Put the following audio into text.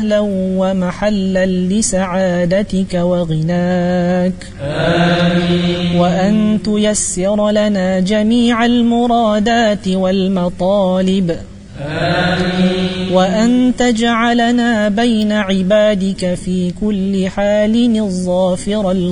أهلا ومحلا لسعادتك وغناك. آمين. وأن تيسر لنا جميع المرادات والمطالب. آمين. وأن تجعلنا بين عبادك في كل حال الظافر